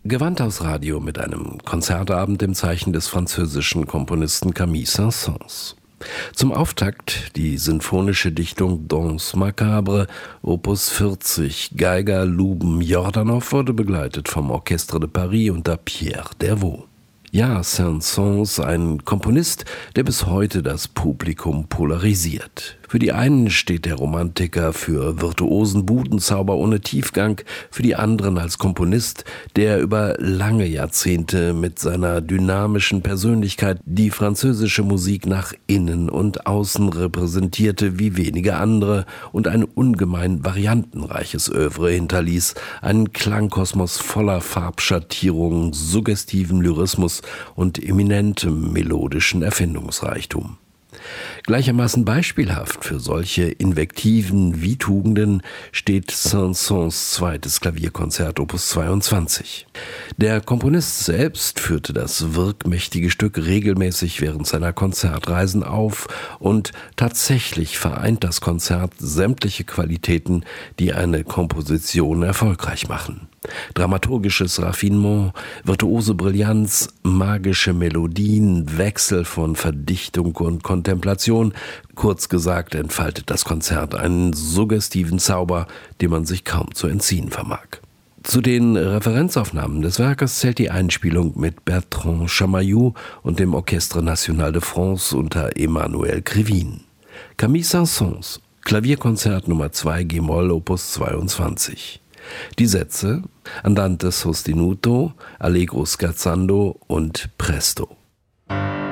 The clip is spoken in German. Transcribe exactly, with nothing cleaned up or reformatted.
Gewandhausradio mit einem Konzertabend im Zeichen des französischen Komponisten Camille Saint-Saëns. Zum Auftakt die sinfonische Dichtung Danse macabre, Opus vierzig, Geiger Louben Jordanov, wurde begleitet vom Orchestre de Paris unter Pierre Dervaux. Ja, Saint-Saëns, ein Komponist, der bis heute das Publikum polarisiert. Für die einen steht der Romantiker für virtuosen Budenzauber ohne Tiefgang, für die anderen als Komponist, der über lange Jahrzehnte mit seiner dynamischen Persönlichkeit die französische Musik nach innen und außen repräsentierte wie wenige andere und ein ungemein variantenreiches Œuvre hinterließ, einen Klangkosmos voller Farbschattierung, suggestiven Lyrismus und eminentem melodischen Erfindungsreichtum. Gleichermaßen beispielhaft für solche Invektiven wie Tugenden steht Saint-Saëns zweites Klavierkonzert Opus zweiundzwanzig. Der Komponist selbst führte das wirkmächtige Stück regelmäßig während seiner Konzertreisen auf und tatsächlich vereint das Konzert sämtliche Qualitäten, die eine Komposition erfolgreich machen. Dramaturgisches Raffinement, virtuose Brillanz, magische Melodien, Wechsel von Verdichtung und Kontemplation. Kurz gesagt entfaltet das Konzert einen suggestiven Zauber, dem man sich kaum zu entziehen vermag. Zu den Referenzaufnahmen des Werkes zählt die Einspielung mit Bertrand Chamayou und dem Orchestre National de France unter Emmanuel Krivine. Camille Saint-Saëns, Klavierkonzert Nummer zwei G-Moll Opus zweiundzwanzig. Die Sätze Andante sostenuto, Allegro scherzando und Presto.